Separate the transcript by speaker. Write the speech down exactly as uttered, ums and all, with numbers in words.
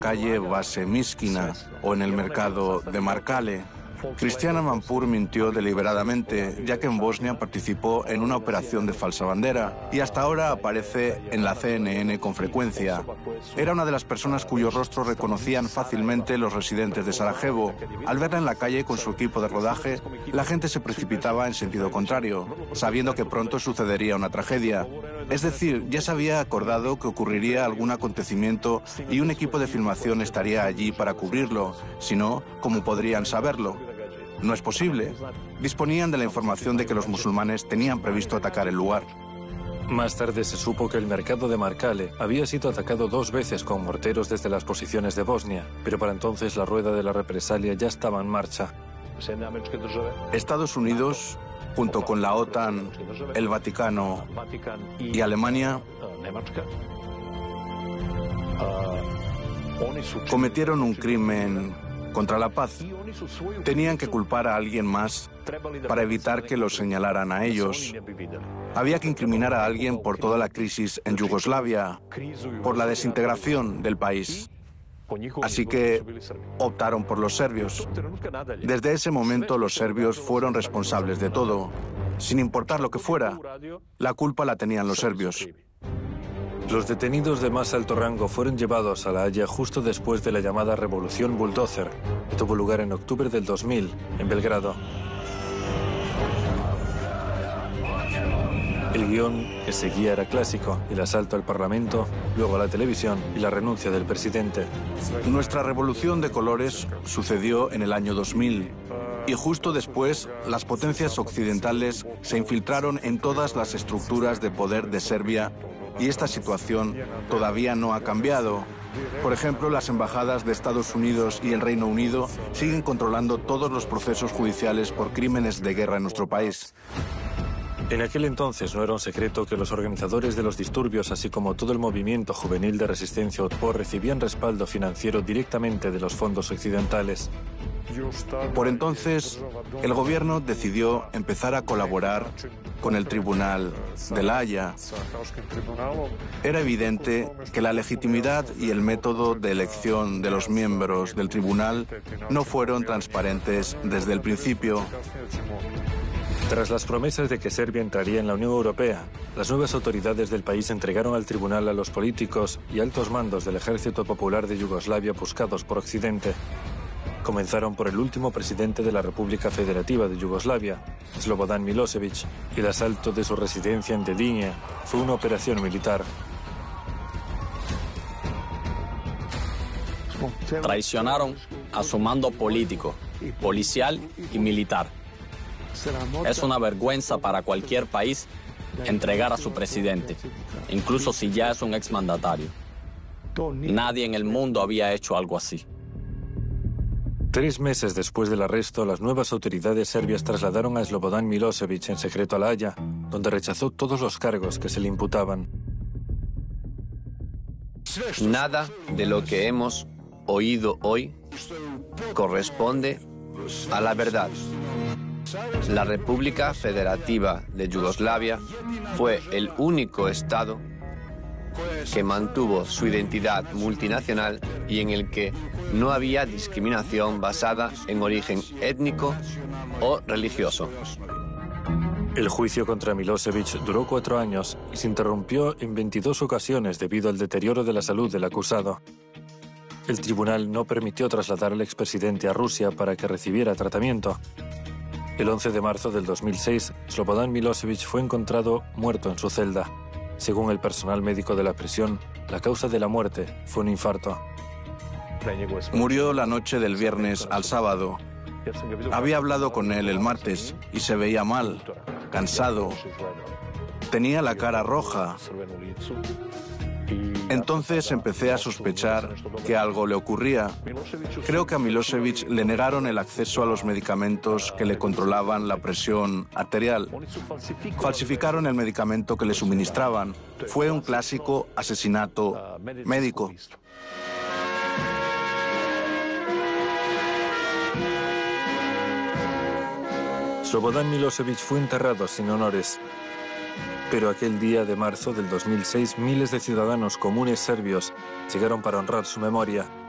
Speaker 1: calle Vase Miskina o en el mercado de Markale. Cristian Amanpour mintió deliberadamente, ya que en Bosnia participó en una operación de falsa bandera y hasta ahora aparece en la C N N con frecuencia. Era una de las personas cuyo rostro reconocían fácilmente los residentes de Sarajevo. Al verla en la calle con su equipo de rodaje, la gente se precipitaba en sentido contrario, sabiendo que pronto sucedería una tragedia. Es decir, ya se había acordado que ocurriría algún acontecimiento y un equipo de filmación estaría allí para cubrirlo, si no, ¿cómo podrían saberlo? No es posible. Disponían de la información de que los musulmanes tenían previsto atacar el lugar.
Speaker 2: Más tarde se supo que el mercado de Markale había sido atacado dos veces con morteros desde las posiciones de Bosnia, pero para entonces la rueda de la represalia ya estaba en marcha.
Speaker 1: Estados Unidos, junto con la OTAN, el Vaticano y Alemania, cometieron un crimen contra la paz. Tenían que culpar a alguien más para evitar que los señalaran a ellos. Había que incriminar a alguien por toda la crisis en Yugoslavia, por la desintegración del país. Así que optaron por los serbios. Desde ese momento los serbios fueron responsables de todo. Sin importar lo que fuera, la culpa la tenían los serbios.
Speaker 2: Los detenidos de más alto rango fueron llevados a La Haya justo después de la llamada Revolución Bulldozer, que tuvo lugar en octubre del dos mil, en Belgrado. El guión que seguía era clásico: el asalto al Parlamento, luego a la televisión y la renuncia del presidente.
Speaker 1: Nuestra revolución de colores sucedió en el año dos mil. Y justo después, las potencias occidentales se infiltraron en todas las estructuras de poder de Serbia y esta situación todavía no ha cambiado. Por ejemplo, las embajadas de Estados Unidos y el Reino Unido siguen controlando todos los procesos judiciales por crímenes de guerra en nuestro país.
Speaker 2: En aquel entonces no era un secreto que los organizadores de los disturbios, así como todo el movimiento juvenil de resistencia Otpor, recibían respaldo financiero directamente de los fondos occidentales.
Speaker 1: Por entonces, el gobierno decidió empezar a colaborar con el Tribunal de La Haya. Era evidente que la legitimidad y el método de elección de los miembros del tribunal no fueron transparentes desde el principio.
Speaker 2: Tras las promesas de que Serbia entraría en la Unión Europea, las nuevas autoridades del país entregaron al tribunal a los políticos y altos mandos del Ejército Popular de Yugoslavia buscados por Occidente. Comenzaron por el último presidente de la República Federativa de Yugoslavia, Slobodan Milosevic, y el asalto de su residencia en Dedinje fue una operación militar.
Speaker 3: Traicionaron a su mando político, policial y militar. Es una vergüenza para cualquier país entregar a su presidente, incluso si ya es un exmandatario. Nadie en el mundo había hecho algo así.
Speaker 2: Tres meses después del arresto, las nuevas autoridades serbias trasladaron a Slobodan Milosevic en secreto a La Haya, donde rechazó todos los cargos que se le imputaban.
Speaker 4: Nada de lo que hemos oído hoy corresponde a la verdad. La República Federativa de Yugoslavia fue el único Estado que mantuvo su identidad multinacional y en el que no había discriminación basada en origen étnico o religioso.
Speaker 2: El juicio contra Milosevic duró cuatro años y se interrumpió en veintidós ocasiones debido al deterioro de la salud del acusado. El tribunal no permitió trasladar al expresidente a Rusia para que recibiera tratamiento. El once de marzo del dos mil seis, Slobodan Milosevic fue encontrado muerto en su celda. Según el personal médico de la prisión, la causa de la muerte fue un infarto.
Speaker 1: Murió la noche del viernes al sábado. Había hablado con él el martes y se veía mal, cansado. Tenía la cara roja. Entonces empecé a sospechar que algo le ocurría. Creo que a Milosevic le negaron el acceso a los medicamentos que le controlaban la presión arterial. Falsificaron el medicamento que le suministraban. Fue un clásico asesinato médico.
Speaker 2: Slobodan Milosevic fue enterrado sin honores. Pero aquel día de marzo del dos mil seis, miles de ciudadanos comunes serbios llegaron para honrar su memoria.